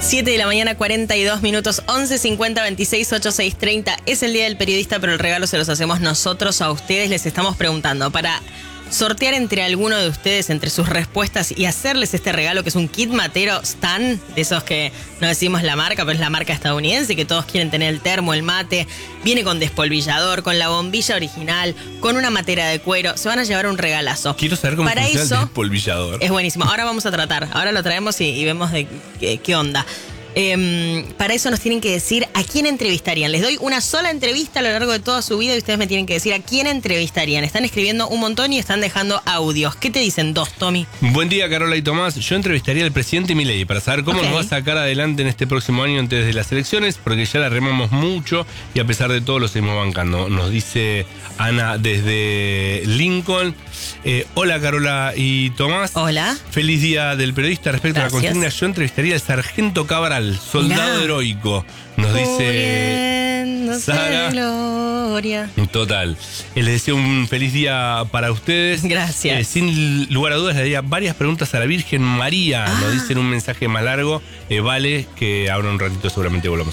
7 de la mañana, 42 minutos, 11 50 26 86 30. Es el día del periodista, pero el regalo se los hacemos nosotros a ustedes. Les estamos preguntando para sortear entre alguno de ustedes, entre sus respuestas, y hacerles este regalo que es un kit matero Stan, de esos que no decimos la marca, pero es la marca estadounidense, que todos quieren tener el termo, el mate. Viene con despolvillador, con la bombilla original, con una matera de cuero. Se van a llevar un regalazo. Quiero saber cómo para funciona eso, el despolvillador. Es buenísimo. Ahora vamos a tratar. Ahora lo traemos y vemos de qué onda. Para eso nos tienen que decir a quién entrevistarían. Les doy una sola entrevista a lo largo de toda su vida y ustedes me tienen que decir a quién entrevistarían. Están escribiendo un montón y están dejando audios. ¿Qué te dicen dos, Tommy? Buen día, Carola y Tomás. Yo entrevistaría al presidente Milei para saber cómo nos va a sacar adelante en este próximo año antes de las elecciones, porque ya la remamos mucho y a pesar de todo lo seguimos bancando. Nos dice Ana desde Lincoln. Hola, Carola y Tomás. Hola. Feliz día del periodista. Respecto a la consigna, yo entrevistaría al sargento Cabral, soldado heroico. Nos dice Sara. Gloria. Total. Les deseo un feliz día para ustedes. Gracias. Sin lugar a dudas, le daría varias preguntas a la Virgen María. Nos dicen un mensaje más largo. Vale, que ahora un ratito seguramente volvamos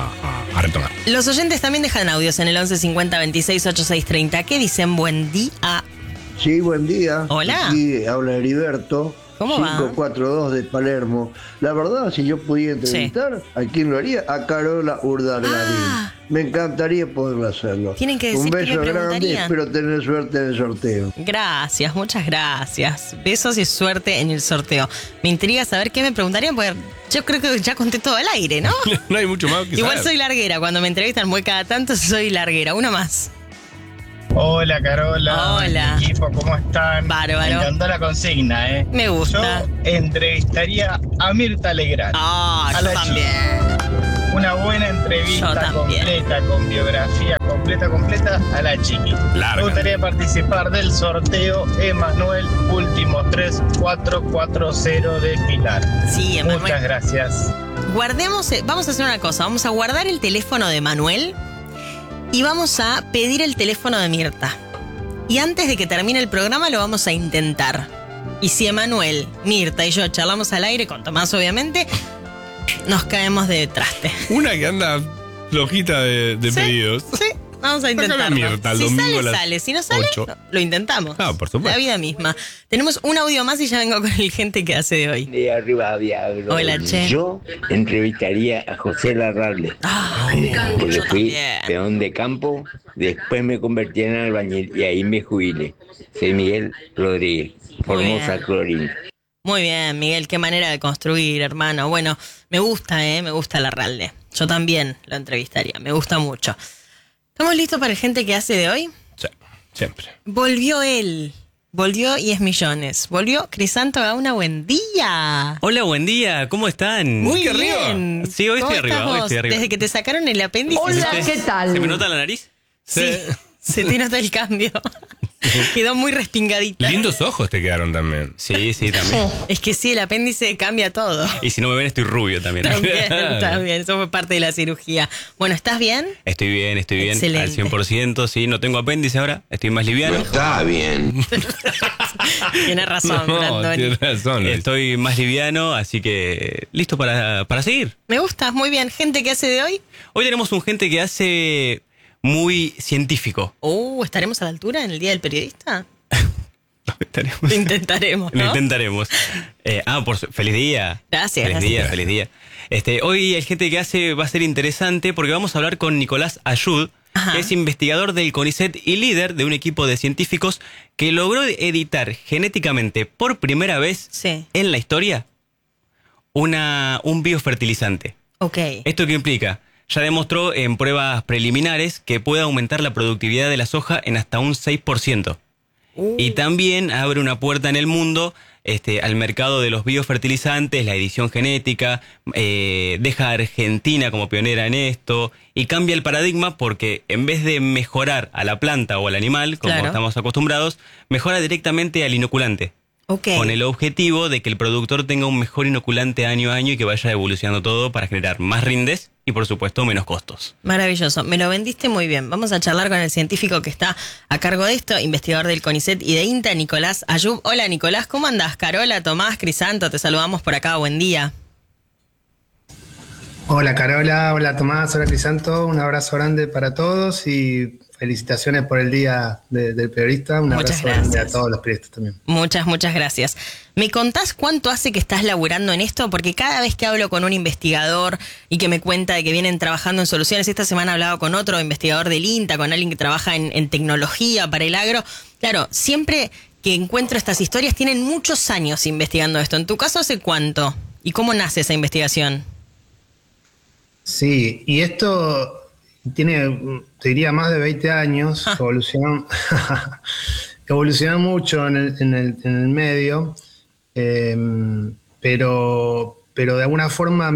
a retomar. Los oyentes también dejan audios en el 11 50 26 86 30. ¿Qué dicen? Buen día. Sí, buen día. Hola. Aquí habla Heriberto. ¿Cómo va? 542 de Palermo. La verdad, si yo pudiera entrevistar, ¿a quién lo haría? A Carola Urdangarín. Me encantaría poderlo hacerlo. Tienen que decir un beso qué le grande y espero tener suerte en el sorteo. Gracias, muchas gracias. Besos y suerte en el sorteo. Me intriga saber qué me preguntarían, porque yo creo que ya conté todo al aire, ¿no? No hay mucho más que Igual saber. soy larguera, cuando me entrevistan muy cada tanto soy larguera. Una más. Hola, Carola. Hola. Equipo, ¿cómo están? Bárbaro. Me encantó la consigna, ¿eh? Me gusta. Yo entrevistaría a Mirta Legrand. Ah, a yo la también. chica. Una buena entrevista completa, con biografía completa a la chiqui. Larga. Me gustaría participar del sorteo Emanuel Último 3440 de Pilar. Sí, Emanuel. Muchas gracias. Guardemos, vamos a hacer una cosa. Vamos a guardar el teléfono de Manuel y vamos a pedir el teléfono de Mirta. Y antes de que termine el programa lo vamos a intentar. Y si Emanuel, Mirta y yo charlamos al aire, con Tomás obviamente, nos caemos de traste. Una que anda flojita de pedidos. Sí, vamos a intentarlo. Mirta, el si domingo sale, a las sale. Si no sale, 8. no, lo intentamos. Por supuesto. La vida misma. Tenemos un audio más y ya vengo con el gente que hace de hoy. De arriba, diablo. Hola, che. Yo entrevistaría a José Larralde. Porque fui peón de campo, después me convertí en albañil y ahí me jubilé. Soy Miguel Rodríguez, Formosa Clorín. Muy bien, Miguel, qué manera de construir, hermano. Bueno, me gusta Larralde. Yo también lo entrevistaría, me gusta mucho. ¿Estamos listos para el gente que hace de hoy? Sí, siempre. Volvió él. Volvió y es millones. Volvió Crisanto Gauna, buen día. Hola, buen día, ¿cómo están? Muy que bien. arriba. Sí, hoy estoy arriba, ¿Cómo hoy estás estoy vos? arriba. Desde que te sacaron el apéndice. Hola, ¿qué tal? ¿Se me nota la nariz? Sí, se te nota el cambio. Quedó muy respingadita. Lindos ojos te quedaron también. Sí, también. Es que sí, el apéndice cambia todo. Y si no me ven, estoy rubio también. También, eso fue parte de la cirugía. Bueno, ¿estás bien? Estoy bien, Excelente. al 100%, sí, no tengo apéndice ahora, estoy más liviano. Está bien. Tienes razón, Brandoni. Tienes razón, Luis. Estoy más liviano, así que listo para seguir. Me gusta, muy bien. ¿Gente que hace de hoy? Hoy tenemos un gente que hace muy científico. ¿Estaremos a la altura en el Día del Periodista? Lo Intentaremos, ¿no? Lo intentaremos. Feliz día. Gracias. Feliz día. Hoy el gente que hace va a ser interesante porque vamos a hablar con Nicolás Ayud, que es investigador del CONICET y líder de un equipo de científicos que logró editar genéticamente por primera vez en la historia un biofertilizante. Ok. ¿Esto qué implica? Ya demostró en pruebas preliminares que puede aumentar la productividad de la soja en hasta un 6%. Y también abre una puerta en el mundo al mercado de los biofertilizantes, la edición genética, deja a Argentina como pionera en esto y cambia el paradigma porque en vez de mejorar a la planta o al animal, como estamos acostumbrados, mejora directamente al inoculante. Con el objetivo de que el productor tenga un mejor inoculante año a año y que vaya evolucionando todo para generar más rindes y, por supuesto, menos costos. Maravilloso. Me lo vendiste muy bien. Vamos a charlar con el científico que está a cargo de esto, investigador del CONICET y de INTA, Nicolás Ayub. Hola, Nicolás, ¿cómo andás? Carola, Tomás, Crisanto, te saludamos por acá. Buen día. Hola Carola, hola Tomás, hola Crisanto, un abrazo grande para todos y felicitaciones por el Día del Periodista, un abrazo grande a todos los periodistas también. Muchas gracias. ¿Me contás cuánto hace que estás laburando en esto? Porque cada vez que hablo con un investigador y que me cuenta de que vienen trabajando en soluciones, esta semana he hablado con otro investigador del INTA, con alguien que trabaja en tecnología para el agro, claro, siempre que encuentro estas historias tienen muchos años investigando esto. ¿En tu caso hace cuánto? ¿Y cómo nace esa investigación? Sí, y esto tiene, te diría, más de 20 años, evolucionó mucho en el medio, pero de alguna forma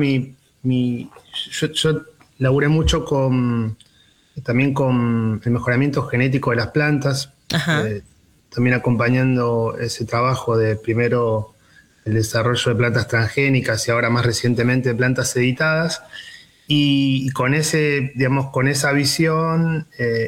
yo laburé mucho también con el mejoramiento genético de las plantas, también acompañando ese trabajo de primero el desarrollo de plantas transgénicas y ahora más recientemente de plantas editadas. Y con con esa visión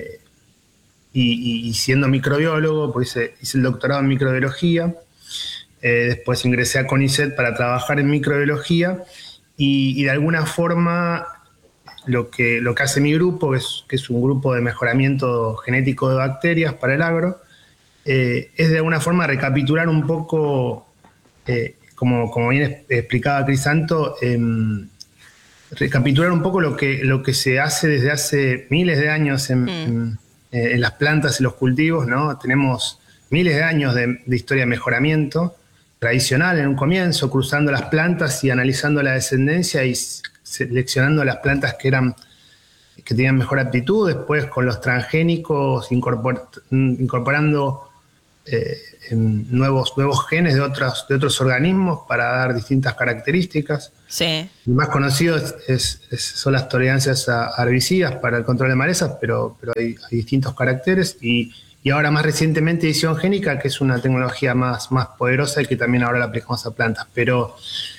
y siendo microbiólogo, pues hice el doctorado en microbiología, después ingresé a CONICET para trabajar en microbiología y de alguna forma lo que hace mi grupo, que es un grupo de mejoramiento genético de bacterias para el agro, es de alguna forma recapitular un poco, como bien explicaba Crisanto, recapitular un poco lo que se hace desde hace miles de años en las plantas y los cultivos, ¿no? Tenemos miles de años de historia de mejoramiento tradicional en un comienzo, cruzando las plantas y analizando la descendencia y seleccionando las plantas que tenían mejor aptitud, después con los transgénicos incorporando nuevos genes de otros organismos para dar distintas características. Sí. El más conocido son las tolerancias a herbicidas para el control de malezas, pero hay distintos caracteres y ahora más recientemente edición génica, que es una tecnología más poderosa y que también ahora la aplicamos a plantas. Pero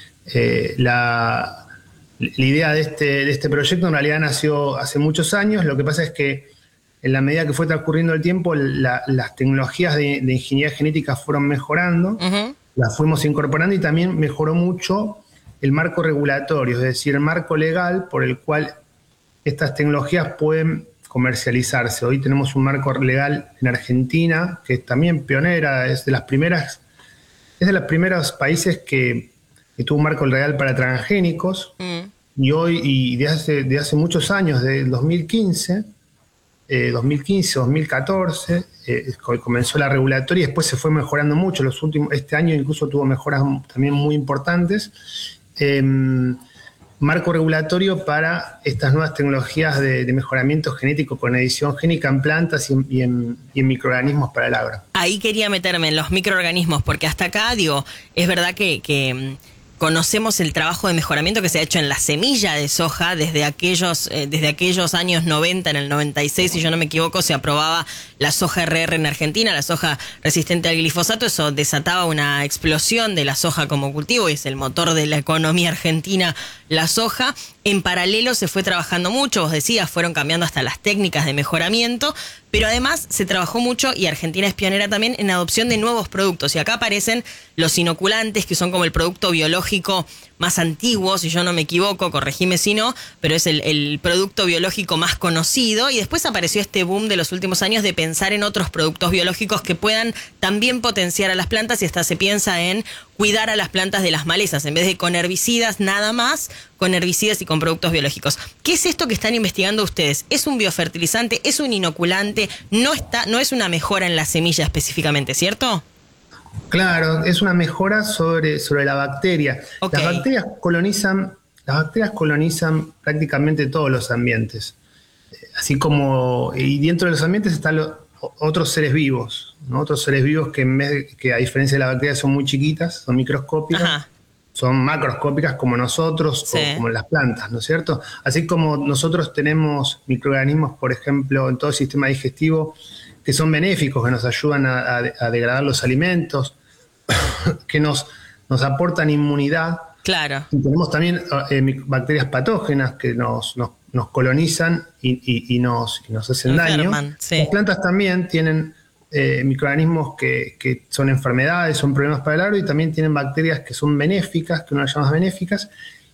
la idea de este proyecto en realidad nació hace muchos años. Lo que pasa es que en la medida que fue transcurriendo el tiempo, las tecnologías de ingeniería genética fueron mejorando, las fuimos incorporando y también mejoró mucho el marco regulatorio, es decir, el marco legal por el cual estas tecnologías pueden comercializarse. Hoy tenemos un marco legal en Argentina, que es también pionera, es de los primeros países que tuvo un marco legal para transgénicos, y hoy, de hace muchos años, de 2015, 2014, comenzó la regulatoria y después se fue mejorando mucho. Este año incluso tuvo mejoras también muy importantes. Marco regulatorio para estas nuevas tecnologías de mejoramiento genético con edición génica en plantas y en microorganismos para el agro. Ahí quería meterme en los microorganismos, porque hasta acá, es verdad que conocemos el trabajo de mejoramiento que se ha hecho en la semilla de soja desde aquellos años 90, en el 96, si yo no me equivoco, se aprobaba la soja RR en Argentina, la soja resistente al glifosato. Eso desataba una explosión de la soja como cultivo y es el motor de la economía argentina, la soja. En paralelo se fue trabajando mucho, vos decías, fueron cambiando hasta las técnicas de mejoramiento, pero además se trabajó mucho, y Argentina es pionera también, en adopción de nuevos productos. Y acá aparecen los inoculantes, que son como el producto biológico más antiguo, si yo no me equivoco, corregime si no, pero es el producto biológico más conocido. Y después apareció este boom de los últimos años de pensar en otros productos biológicos que puedan también potenciar a las plantas, y hasta se piensa en cuidar a las plantas de las malezas, en vez de con herbicidas nada más, con herbicidas y con productos biológicos. ¿Qué es esto que están investigando ustedes? ¿Es un biofertilizante? ¿Es un inoculante? No es una mejora en la semilla específicamente, ¿cierto? Claro, es una mejora sobre la bacteria. Okay. Las bacterias colonizan prácticamente todos los ambientes. Así como, y dentro de los ambientes están otros seres vivos, ¿no? Otros seres vivos que a diferencia de la bacteria son muy chiquitas, son microscópicas. Ajá. Son macroscópicas como nosotros, sí, o como las plantas, ¿no es cierto? Así como nosotros tenemos microorganismos, por ejemplo, en todo el sistema digestivo, que son benéficos, que nos ayudan a degradar los alimentos, que nos aportan inmunidad. Claro. Y tenemos también bacterias patógenas que nos colonizan y nos hacen daño. Sí. Las plantas también tienen microorganismos que son enfermedades, son problemas para el agro, y también tienen bacterias que son benéficas, que uno las llama benéficas,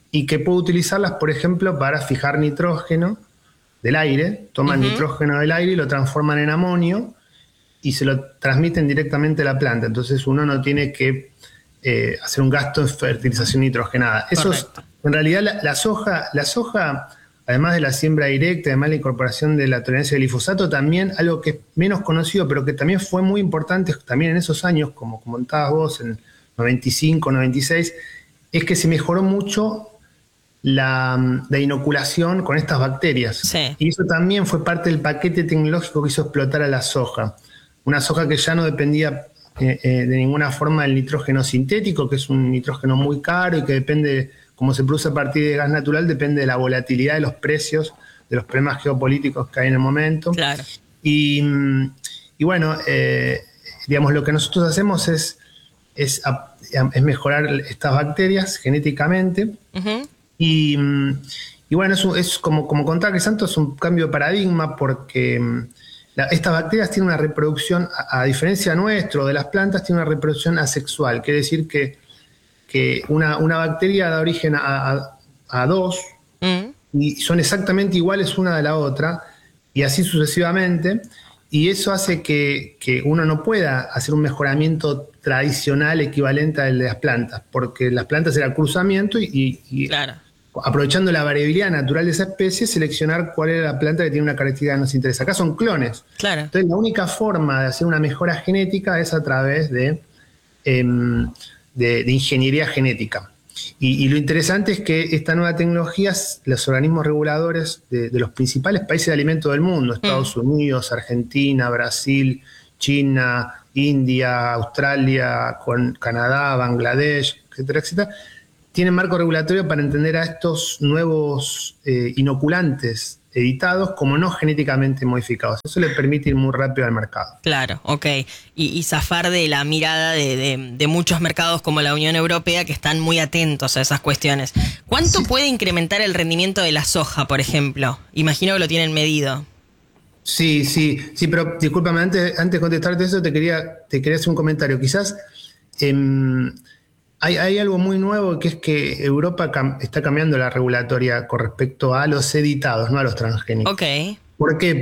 y que puede utilizarlas, por ejemplo, para fijar nitrógeno del aire, toman nitrógeno del aire y lo transforman en amonio y se lo transmiten directamente a la planta. Entonces uno no tiene que hacer un gasto en fertilización nitrogenada. Eso es, en realidad la soja, además de la siembra directa, además de la incorporación de la tolerancia al glifosato, también algo que es menos conocido, pero que también fue muy importante también en esos años, como comentabas vos, en 95, 96, es que se mejoró mucho la inoculación con estas bacterias. Sí. Y eso también fue parte del paquete tecnológico que hizo explotar a la soja. Una soja que ya no dependía de ninguna forma del nitrógeno sintético, que es un nitrógeno muy caro y que depende, como se produce a partir de gas natural, depende de la volatilidad de los precios, de los problemas geopolíticos que hay en el momento. Claro. Y bueno, digamos, lo que nosotros hacemos es mejorar estas bacterias genéticamente. Y bueno, es como contaba Crisanto, es un cambio de paradigma porque estas bacterias tienen una reproducción, a diferencia nuestro de las plantas, tienen una reproducción asexual. Quiere decir que una bacteria da origen a dos y son exactamente iguales una de la otra y así sucesivamente. Y eso hace que uno no pueda hacer un mejoramiento tradicional equivalente al de las plantas, porque las plantas era cruzamiento y claro, aprovechando la variabilidad natural de esa especie, seleccionar cuál era la planta que tiene una característica que nos interesa. Acá son clones. Claro. Entonces, la única forma de hacer una mejora genética es a través de ingeniería genética. Y lo interesante es que esta nueva tecnología, los organismos reguladores de los principales países de alimentos del mundo, Estados Unidos, Argentina, Brasil, China, India, Australia, Canadá, Bangladesh, etcétera, etcétera, tienen marco regulatorio para entender a estos nuevos inoculantes editados como no genéticamente modificados. Eso le permite ir muy rápido al mercado. Claro, ok. Y zafar de la mirada de muchos mercados como la Unión Europea que están muy atentos a esas cuestiones. ¿Cuánto puede incrementar el rendimiento de la soja, por ejemplo? Imagino que lo tienen medido. Sí, pero discúlpame, antes de contestarte eso te quería hacer un comentario. Quizás hay algo muy nuevo, que es que Europa está cambiando la regulatoria con respecto a los editados, no a los transgénicos. Ok. ¿Por qué?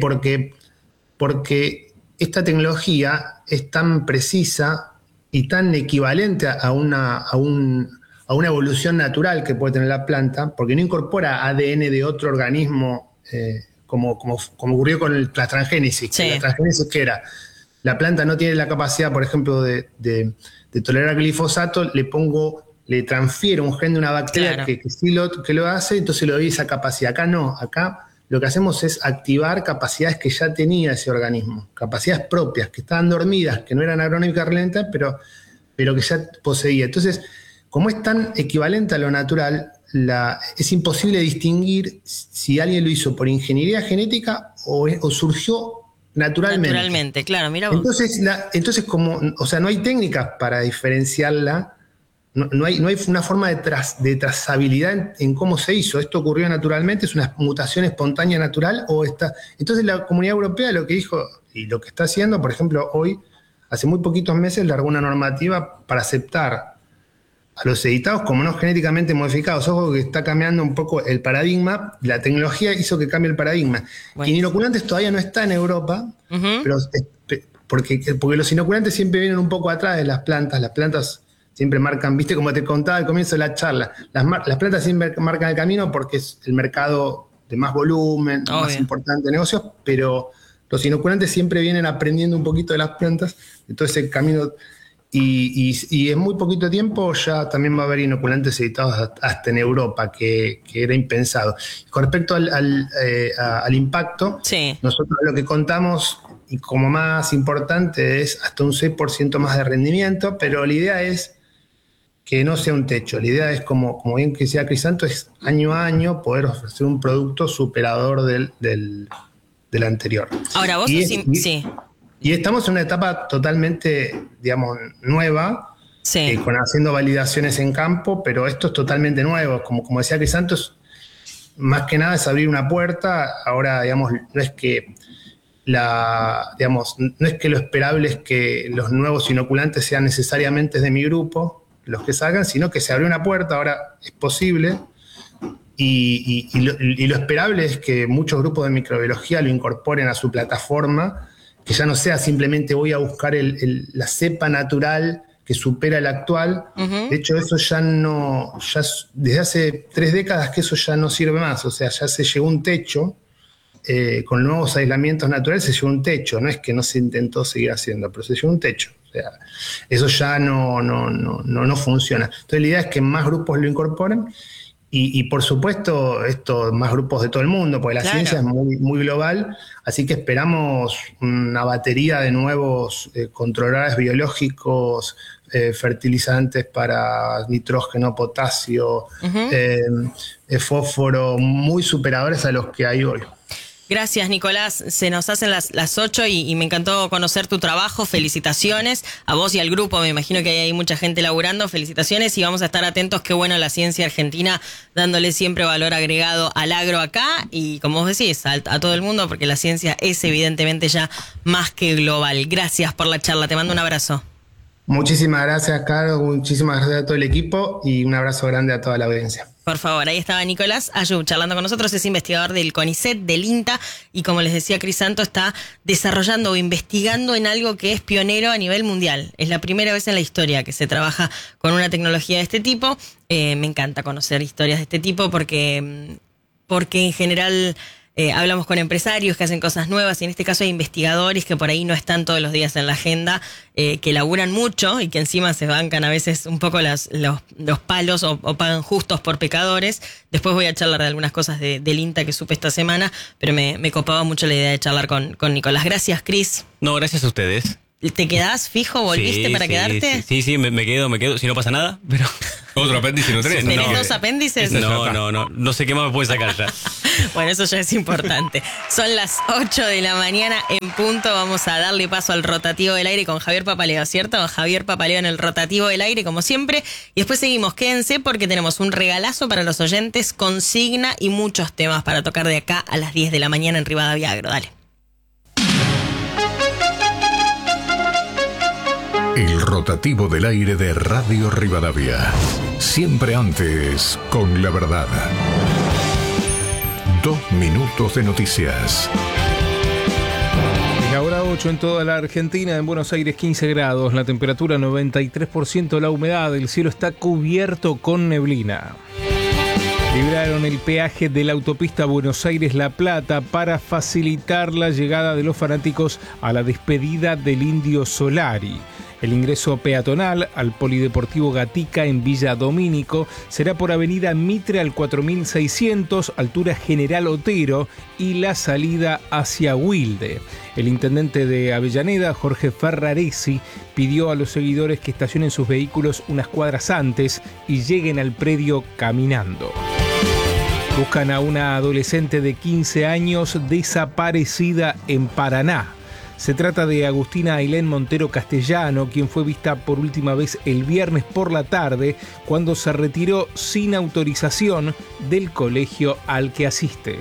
Porque esta tecnología es tan precisa y tan equivalente a una evolución natural que puede tener la planta, porque no incorpora ADN de otro organismo, como ocurrió con la transgénesis. Sí. La transgénesis, ¿qué era? La planta no tiene la capacidad, por ejemplo, de tolerar glifosato, le transfiero un gen de una bacteria, claro, que sí lo hace, entonces le doy esa capacidad. Acá no, acá lo que hacemos es activar capacidades que ya tenía ese organismo, capacidades propias, que estaban dormidas, que no eran agronómicas relevantes, pero que ya poseía. Entonces, como es tan equivalente a lo natural, es imposible distinguir si alguien lo hizo por ingeniería genética o surgió naturalmente, claro, mira vos. Entonces no hay técnicas para diferenciarla, no hay una forma de trazabilidad en cómo se hizo. Esto ocurrió naturalmente, es una mutación espontánea natural Entonces la Comunidad Europea lo que dijo y lo que está haciendo, por ejemplo, hoy, hace muy poquitos meses, largó una normativa para aceptar a los editados como no genéticamente modificados. Ojo que está cambiando un poco el paradigma, la tecnología hizo que cambie el paradigma. Bueno. Y inoculantes todavía no está en Europa, pero porque los inoculantes siempre vienen un poco atrás de las plantas siempre marcan, viste como te contaba al comienzo de la charla, las plantas siempre marcan el camino porque es el mercado de más volumen, más importante de negocios, pero los inoculantes siempre vienen aprendiendo un poquito de las plantas, entonces el camino... Y en muy poquito tiempo ya también va a haber inoculantes editados hasta en Europa, que era impensado. Con respecto al impacto, sí, nosotros lo que contamos, y como más importante, es hasta un 6% más de rendimiento, pero la idea es que no sea un techo. La idea es, como bien que decía Crisanto, es año a año poder ofrecer un producto superador del anterior. Ahora vos sí. Y estamos en una etapa totalmente, digamos, nueva, sí, haciendo validaciones en campo, pero esto es totalmente nuevo. Como decía Crisanto, más que nada es abrir una puerta. Ahora, digamos, no es que lo esperable es que los nuevos inoculantes sean necesariamente de mi grupo, los que salgan, sino que se abrió una puerta, ahora es posible. y lo esperable es que muchos grupos de microbiología lo incorporen a su plataforma, que ya no sea simplemente voy a buscar la cepa natural que supera la actual. De hecho, eso ya desde hace 3 décadas que eso ya no sirve más, o sea, ya se llegó a un techo. Con nuevos aislamientos naturales se llegó a un techo, no es que no se intentó seguir haciendo, pero se llegó a un techo. O sea, eso ya no funciona. Entonces la idea es que más grupos lo incorporen y por supuesto más grupos de todo el mundo, porque la ciencia es muy, muy global, así que esperamos una batería de nuevos controladores biológicos, fertilizantes para nitrógeno, potasio, fósforo, muy superadores a los que hay hoy. Gracias, Nicolás. Se nos hacen las 8 y me encantó conocer tu trabajo. Felicitaciones a vos y al grupo. Me imagino que hay mucha gente laburando. Felicitaciones y vamos a estar atentos. Qué bueno la ciencia argentina dándole siempre valor agregado al agro acá y, como vos decís, a todo el mundo, porque la ciencia es evidentemente ya más que global. Gracias por la charla. Te mando un abrazo. Muchísimas gracias, Caro. Muchísimas gracias a todo el equipo y un abrazo grande a toda la audiencia. Por favor, ahí estaba Nicolás Ayub charlando con nosotros, es investigador del CONICET, del INTA, y como les decía Crisanto, está desarrollando o investigando en algo que es pionero a nivel mundial. Es la primera vez en la historia que se trabaja con una tecnología de este tipo. Me encanta conocer historias de este tipo porque en general hablamos con empresarios que hacen cosas nuevas y en este caso hay investigadores que por ahí no están todos los días en la agenda, que laburan mucho y que encima se bancan a veces un poco los palos o pagan justos por pecadores. Después voy a charlar de algunas cosas del INTA que supe esta semana, pero me copaba mucho la idea de charlar con Nicolás. Gracias, Cris. No, gracias a ustedes. ¿Te quedás fijo? ¿Volviste para quedarte? Sí, me quedo, si no pasa nada, pero... ¿Otro apéndice no tenés? ¿Tenés 2 apéndices? No sé qué más me puede sacar ya. Bueno, eso ya es importante. Son las 8 de la mañana en punto. Vamos a darle paso al rotativo del aire con Javier Papaleo, ¿cierto? Javier Papaleo en el rotativo del aire, como siempre. Y después seguimos. Quédense porque tenemos un regalazo para los oyentes, consigna y muchos temas para tocar de acá a las 10 de la mañana en Rivadavia Agro. Dale. El rotativo del aire de Radio Rivadavia. Siempre antes con la verdad. 2 minutos de noticias. La hora 8 en toda la Argentina, en Buenos Aires 15 grados, la temperatura 93%, la humedad, el cielo está cubierto con neblina. Libraron el peaje de la autopista Buenos Aires-La Plata para facilitar la llegada de los fanáticos a la despedida del Indio Solari. El ingreso peatonal al Polideportivo Gatica en Villa Domínico será por Avenida Mitre al 4600, altura General Otero, y la salida hacia Wilde. El intendente de Avellaneda, Jorge Ferraresi, pidió a los seguidores que estacionen sus vehículos unas cuadras antes y lleguen al predio caminando. Buscan a una adolescente de 15 años desaparecida en Paraná. Se trata de Agustina Ailén Montero Castellano, quien fue vista por última vez el viernes por la tarde cuando se retiró sin autorización del colegio al que asiste.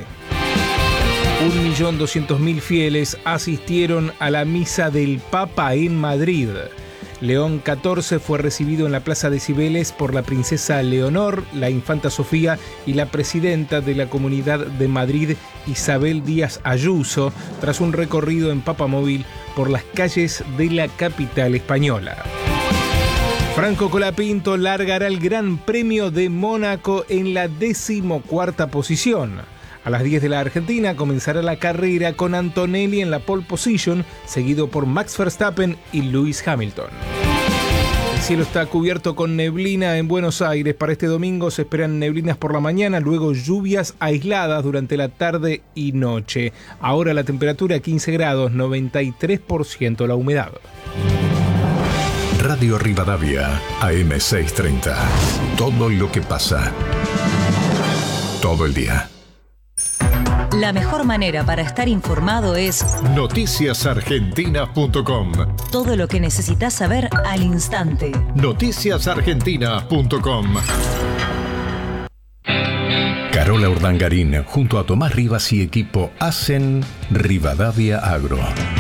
1.200.000 fieles asistieron a la misa del Papa en Madrid. León XIV fue recibido en la Plaza de Cibeles por la princesa Leonor, la infanta Sofía y la presidenta de la Comunidad de Madrid, Isabel Díaz Ayuso, tras un recorrido en papamóvil por las calles de la capital española. Franco Colapinto largará el Gran Premio de Mónaco en la 14ª posición. A las 10 de la Argentina comenzará la carrera con Antonelli en la pole position, seguido por Max Verstappen y Lewis Hamilton. El cielo está cubierto con neblina en Buenos Aires. Para este domingo se esperan neblinas por la mañana, luego lluvias aisladas durante la tarde y noche. Ahora la temperatura 15 grados, 93% la humedad. Radio Rivadavia, AM630. Todo lo que pasa. Todo el día. La mejor manera para estar informado es noticiasargentina.com. Todo lo que necesitas saber al instante. Noticiasargentina.com. Carola Urdangarín junto a Tomás Rivas y equipo hacen Rivadavia Agro.